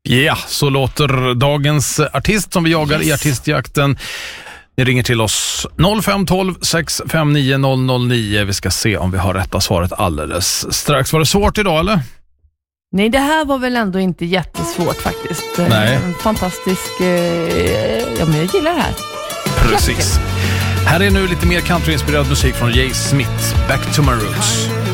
Ja, så låter dagens artist som vi jagar i artistjakten. Ni ringer till oss 0512 659 009. Vi ska se om vi har rätta svaret alldeles strax. Var det svårt idag eller? Nej, det här var väl ändå inte jättesvårt faktiskt. Nej. Fantastisk, ja men jag gillar det här. Precis. Här är nu lite mer countryinspirerad musik från Jay Smith, Back to My Roots.